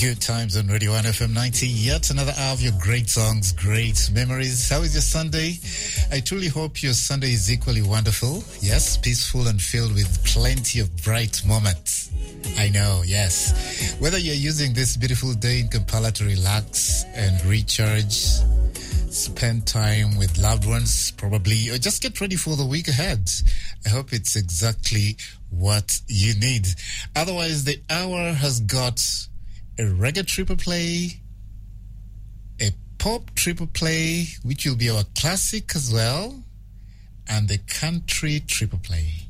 Good times on Radio 1 FM 90. Yet another hour of your great songs, great memories. How is your Sunday? I truly hope your Sunday is equally wonderful. Yes, peaceful and filled with plenty of bright moments. I know, yes. Whether you're using this beautiful day in Kampala to relax and recharge, spend time with loved ones, probably, or just get ready for the week ahead. I hope it's exactly what you need. Otherwise, the hour has got a reggae triple play, a pop triple play, which will be our classic as well, and the country triple play.